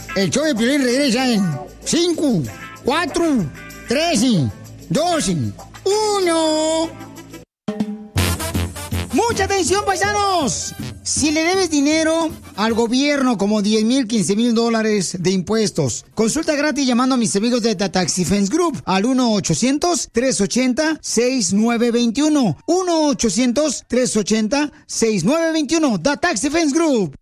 El show de Piolín regresa en 5, 4, 3, 2, 1. ¡Mucha atención, paisanos! Si le debes dinero al gobierno como 10,000, 15,000 dólares de impuestos, consulta gratis llamando a mis amigos de The Tax Defense Group al 1-800-380-6921. 1-800-380-6921. The Tax Defense Group.